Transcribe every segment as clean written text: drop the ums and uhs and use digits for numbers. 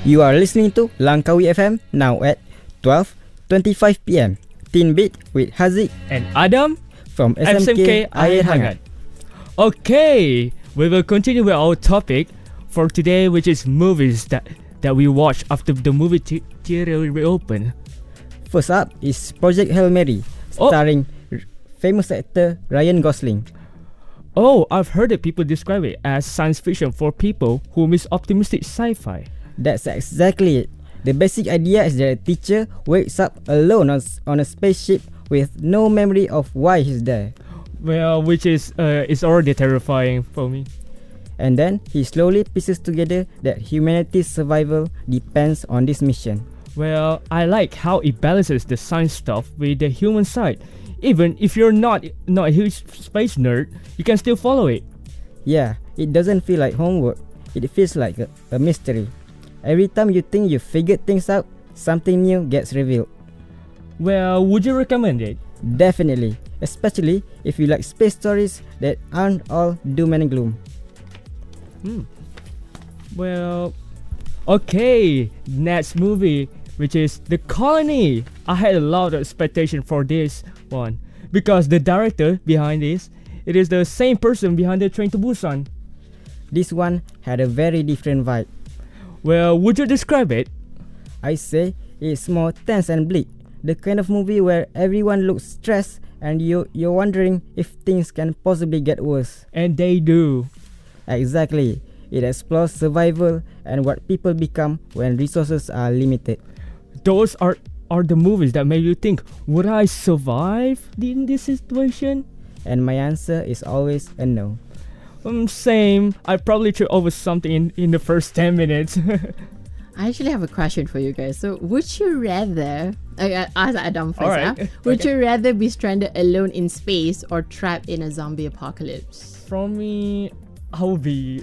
You are listening to Langkawi FM now at 12:25 p.m. Teen Beat with Haziq and Adam from SMK Air Hangat. Okay, we will continue with our topic for today, which is movies that we watch after the movie theater reopen. First up is Project Hail Mary, starring famous actor Ryan Gosling. Oh, I've heard that people describe it as science fiction for people who miss optimistic sci-fi. That's exactly it. The basic idea is that a teacher wakes up alone on a spaceship with no memory of why he's there. Well, which is already terrifying for me. And then he slowly pieces together that humanity's survival depends on this mission. Well, I like how it balances the science stuff with the human side. Even if you're not a huge space nerd, you can still follow it. Yeah, it doesn't feel like homework. It feels like a mystery. Every time you think you figured things out, something new gets revealed. Well, would you recommend it? Definitely, especially if you like space stories that aren't all doom and gloom. Well, okay, next movie, which is The Colony. I had a lot of expectation for this one because the director behind this, it is the same person behind the Train to Busan. This one had a very different vibe. Well, would you describe it? I say it's more tense and bleak. The kind of movie where everyone looks stressed and you're wondering if things can possibly get worse. And they do. Exactly. It explores survival and what people become when resources are limited. Those are the movies that make you think, would I survive in this situation? And my answer is always a no. Same. I probably tripped over something in the first 10 minutes. I actually have a question for you guys. So, would you rather... ask Adam first. Right. Would you rather be stranded alone in space or trapped in a zombie apocalypse? For me, I would be,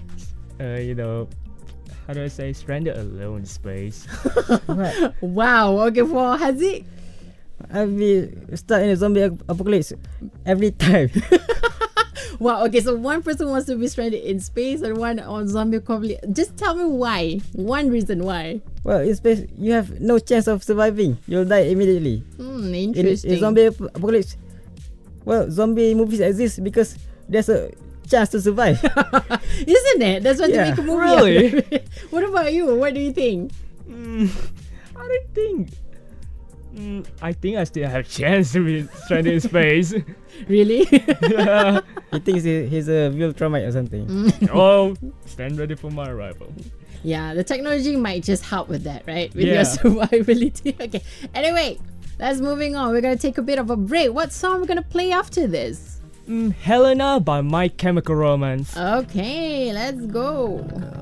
how do I say, stranded alone in space. Wow. Okay, for Haziq? I'll be stuck in a zombie apocalypse every time. Wow, okay, so one person wants to be stranded in space and one on zombie apocalypse. Just tell me why. One reason why. Well, in space, you have no chance of surviving. You'll die immediately. Interesting. In zombie apocalypse, well, zombie movies exist because there's a chance to survive. Isn't it? That's why they make a movie. Really? What about you? What do you think? I don't think. I think I still have a chance to be stranded in space. Really? Yeah. He thinks he's a Viltrumite or something. Oh, stand ready for my arrival. Yeah, the technology might just help with that, right? With Yeah. your survivability. Okay. Anyway, let's moving on. We're gonna take a bit of a break. What song we're gonna play after this? Helena by My Chemical Romance. Okay, let's go.